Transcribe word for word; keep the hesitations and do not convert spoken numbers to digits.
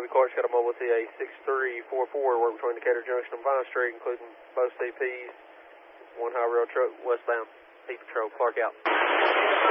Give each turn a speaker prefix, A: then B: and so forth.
A: Chevy Clark's got a mobile T A six three four four, work between Decatur Junction and Vine Street, including both C Ps, one high rail truck westbound. Heat Patrol, Clark out.